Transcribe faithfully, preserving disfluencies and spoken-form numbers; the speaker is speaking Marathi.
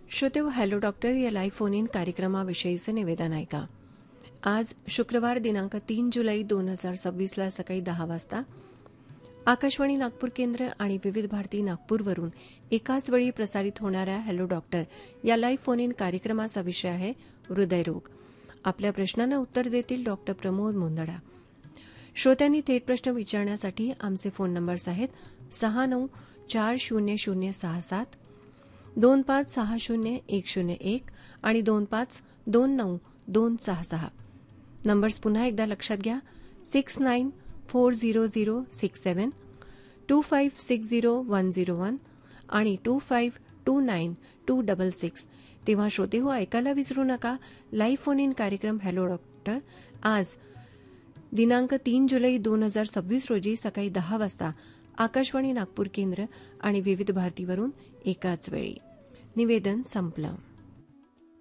श्रोतेव हॅलो डॉक्टर या लाईव्ह फोन इन कार्यक्रमाविषयीचे निवेदन ऐका. आज शुक्रवार दिनांक तीन जुलै दोन हजार सव्वीसला सकाळी दहा वाजता आकाशवाणी नागपूर केंद्र आणि विविध भारती नागपूरवरून एकाच वेळी प्रसारित होणाऱ्या हॅलो डॉक्टर या लाईव्ह फोन इन कार्यक्रमाचा विषय आहे हृदयरोग. आपल्या प्रश्नांना उत्तर देतील डॉक्टर प्रमोद मुंदडा. श्रोत्यांनी थेट प्रश्न विचारण्यासाठी आमचे फोन नंबर्स आहेत सहा नऊ चार शून्य शून्य सहा सात दोन पाच सहा शून्य एक शून्य एक आणि दोन पाच दोन नऊ दोन सहा सहा. नंबर्स पुन्हा एकदा लक्षात घ्या six nine four zero zero six seven to five six zero one zero one आणि to five to nine to double six. तेव्हा श्रोते हो ऐकायला विसरू नका लाईव्ह फोन इन कार्यक्रम हॅलो डॉक्टर आज दिनांक तीन जुलै दोन हजार सव्वीस रोजी सकाळी दहा वाजता आकाशवाणी नागपूर केंद्र आणि विविध भारतीवरून एकाच वेळी. निवेदन संपलं.